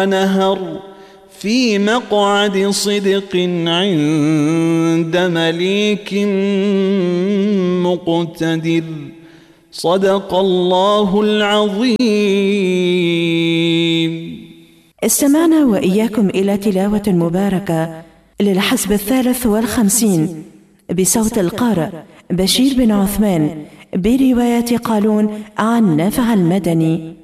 نهر في مقعد صدق عند مليك مقتدر. صدق الله العظيم. استمعنا وإياكم إلى تلاوة مباركة للحزب 53 بصوت القارئ بشير بن عثمان برواية قالون عن نافع المدني.